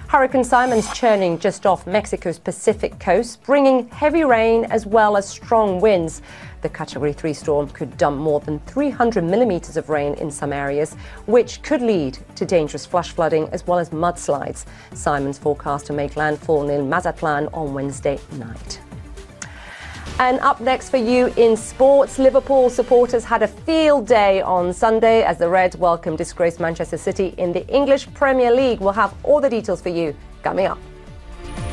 Hurricane Simon's churning just off Mexico's Pacific coast, bringing heavy rain as well as strong winds. The Category 3 storm could dump more than 300 millimeters of rain in some areas, which could lead to dangerous flash flooding as well as mudslides. Simon's forecast to make landfall near Mazatlan on Wednesday night. And up next for you in sports, Liverpool supporters had a field day on Sunday as the Reds welcomed disgraced Manchester City in the English Premier League. We'll have all the details for you coming up.